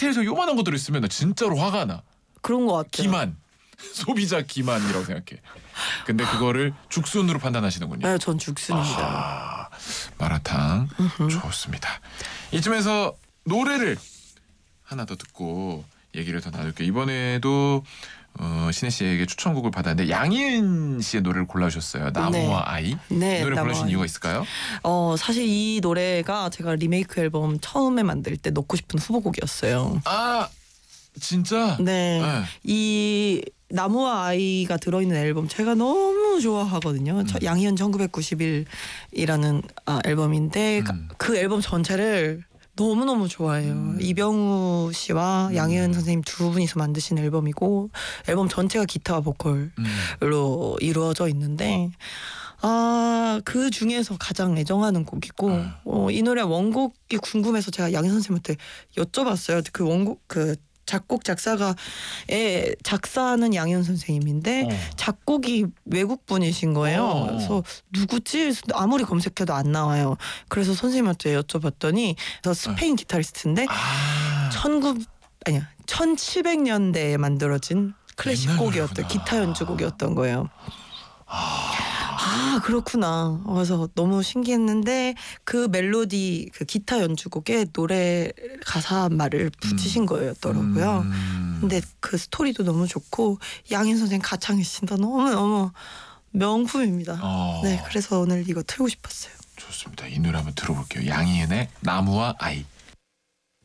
칵테일에서 요만한 것들 있으면 나 진짜로 화가 나. 그런 것 같아요. 기만. 소비자 기만이라고 생각해. 근데 그거를 죽순으로 판단하시는군요. 네, 전 죽순입니다. 아, 마라탕 좋습니다. 이쯤에서 노래를 하나 더 듣고 얘기를 더 나눌게요. 이번에도 신혜 씨에게 추천곡을 받았는데 양희은 씨의 노래를 골라주셨어요. 나무와 아이. 네, 이 노래 골라주신 나무와 이유가 있을까요? 사실 이 노래가 제가 리메이크 앨범 처음에 만들 때 넣고 싶은 후보곡이었어요. 아, 진짜? 네. 이 나무와 아이가 들어있는 앨범 제가 너무 좋아하거든요. 양희은 1991이라는 앨범인데 그 앨범 전체를 너무너무 좋아해요. 이병우 씨와 양희은 선생님 두 분이서 만드신 앨범이고 앨범 전체가 기타와 보컬로 이루어져 있는데 그 중에서 가장 애정하는 곡이고 이 노래 원곡이 궁금해서 제가 양희은 선생님한테 여쭤봤어요. 그 원곡 작곡 작사가의 작사는 양희은 선생님인데 작곡이 외국 분이신 거예요. 그래서 누구지? 아무리 검색해도 안 나와요. 그래서 선생님한테 여쭤봤더니 스페인 기타리스트인데 1700년대에 만들어진 클래식 곡이었던 기타 연주곡이었던 거예요. 그렇구나. 그래서 너무 신기했는데 그 멜로디 그 기타 연주곡에 노래 가사 말을 붙이신 거였더라고요. 근데 그 스토리도 너무 좋고 양희은 선생님 가창이신다. 너무너무 명품입니다. 네, 그래서 오늘 이거 틀고 싶었어요. 좋습니다. 이 노래 한번 들어볼게요. 양희은의 나무와 아이.